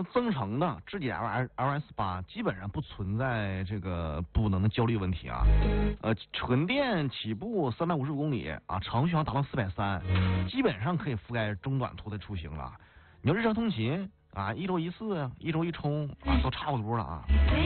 像增程的智己 LS8基本上不存在这个不能焦虑问题啊。纯电起步355公里啊，长续航达到430，基本上可以覆盖中短途的出行了。你要日常通勤啊，一周一次，一周一充啊，都差不多了啊。